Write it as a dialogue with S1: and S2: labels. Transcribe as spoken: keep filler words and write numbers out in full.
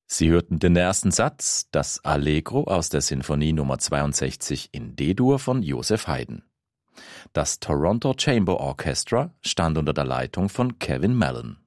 S1: Sie hörten den ersten Satz, das Allegro aus der Sinfonie Nummer zweiundsechzig in D-Dur von Joseph Haydn. Das Toronto Chamber Orchestra stand unter der Leitung von Kevin Mallon.